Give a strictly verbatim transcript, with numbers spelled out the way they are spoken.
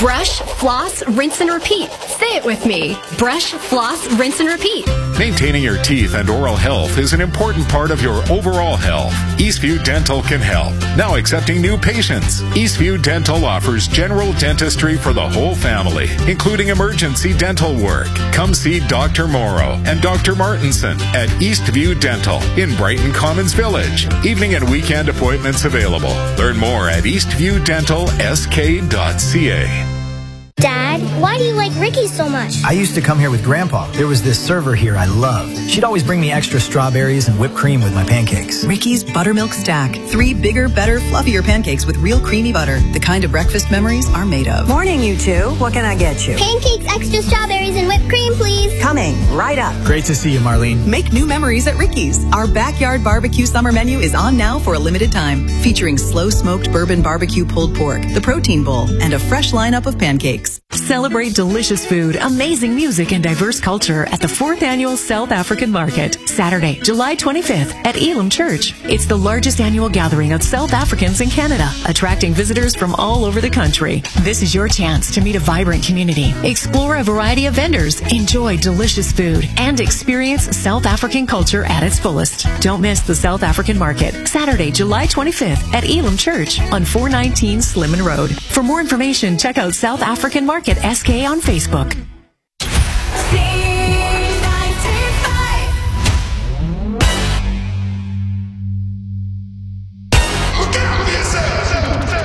Brush, floss, rinse, and repeat. Say it with me. Brush, floss, rinse, and repeat. Maintaining your teeth and oral health is an important part of your overall health. Eastview Dental can help. Now accepting new patients. Eastview Dental offers general dentistry for the whole family, including emergency dental work. Come see Doctor Morrow and Doctor Martinson at Eastview Dental in Brighton Commons Village. Evening and weekend appointments available. Learn more at eastview dental s k dot c a. Dad, why do you like Ricky's so much? I used to come here with Grandpa. There was this server here I loved. She'd always bring me extra strawberries and whipped cream with my pancakes. Ricky's Buttermilk Stack. Three bigger, better, fluffier pancakes with real creamy butter. The kind of breakfast memories are made of. Morning, you two. What can I get you? Pancakes, extra strawberries, and whipped cream, please. Coming right up. Great to see you, Marlene. Make new memories at Ricky's. Our backyard barbecue summer menu is on now for a limited time, featuring slow-smoked bourbon barbecue pulled pork, the protein bowl, and a fresh lineup of pancakes. Celebrate delicious food, amazing music, and diverse culture at the fourth Annual South African Market, Saturday, July twenty-fifth at Elam Church. It's the largest annual gathering of South Africans in Canada, attracting visitors from all over the country. This is your chance to meet a vibrant community, explore a variety of vendors, enjoy delicious food, and experience South African culture at its fullest. Don't miss the South African Market, Saturday, July twenty-fifth at Elam Church on four nineteen Slimman Road. For more information, check out South African Market S K on Facebook.